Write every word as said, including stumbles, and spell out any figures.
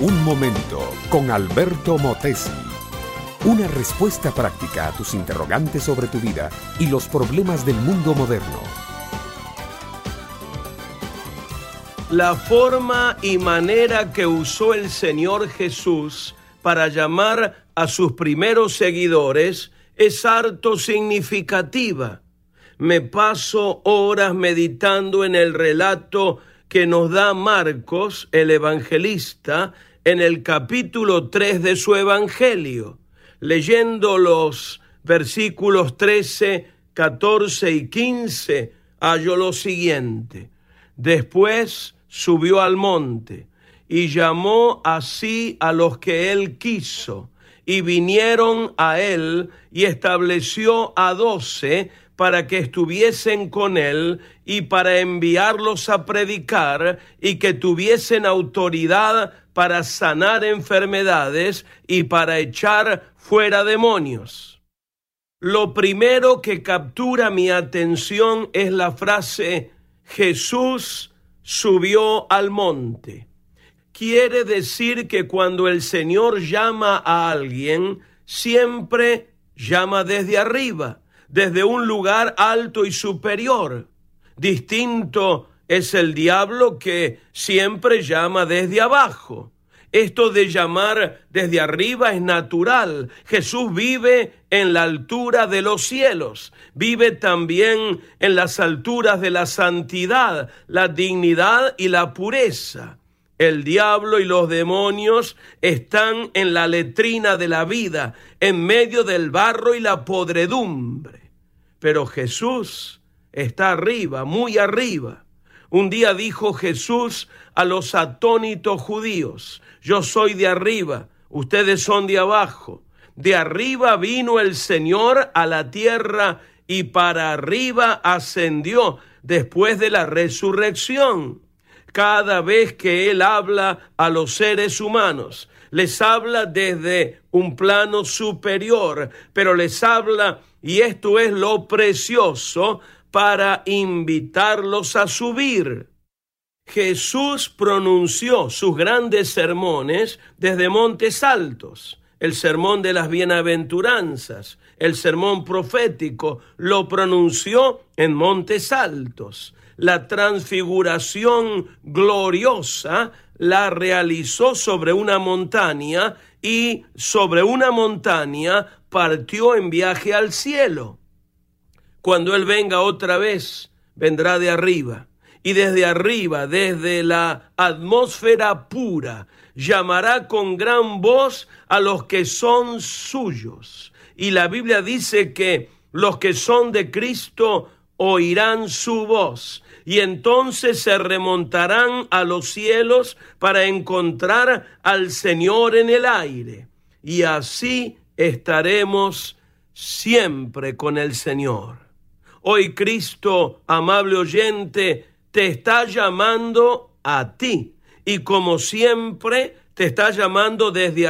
Un momento con Alberto Motesi. Una respuesta práctica a tus interrogantes sobre tu vida y los problemas del mundo moderno. La forma y manera que usó el Señor Jesús para llamar a sus primeros seguidores es harto significativa. Me paso horas meditando en el relato que nos da Marcos, el evangelista, en el capítulo tres de su evangelio. Leyendo los versículos trece, catorce y quince, hallo lo siguiente. Después subió al monte y llamó así a los que él quiso, y vinieron a él, y estableció a doce para que estuviesen con él y para enviarlos a predicar, y que tuviesen autoridad para sanar enfermedades y para echar fuera demonios. Lo primero que captura mi atención es la frase Jesús subió al monte. Quiere decir que cuando el Señor llama a alguien, siempre llama desde arriba, desde un lugar alto y superior. Distinto es el diablo, que siempre llama desde abajo. Esto de llamar desde arriba es natural. Jesús vive en la altura de los cielos. Vive también en las alturas de la santidad, la dignidad y la pureza. El diablo y los demonios están en la letrina de la vida, en medio del barro y la podredumbre. Pero Jesús está arriba, muy arriba. Un día dijo Jesús a los atónitos judíos: yo soy de arriba, ustedes son de abajo. De arriba vino el Señor a la tierra y para arriba ascendió después de la resurrección. Cada vez que Él habla a los seres humanos, les habla desde un plano superior, pero les habla, y esto es lo precioso, para invitarlos a subir. Jesús pronunció sus grandes sermones desde montes altos. El sermón de las bienaventuranzas, el sermón profético, lo pronunció en montes altos. La transfiguración gloriosa la realizó sobre una montaña, y sobre una montaña partió en viaje al cielo. Cuando Él venga otra vez, vendrá de arriba. Y desde arriba, desde la atmósfera pura, llamará con gran voz a los que son suyos. Y la Biblia dice que los que son de Cristo oirán su voz, y entonces se remontarán a los cielos para encontrar al Señor en el aire. Y así estaremos siempre con el Señor. Hoy Cristo, amable oyente, te está llamando a ti, y como siempre te está llamando desde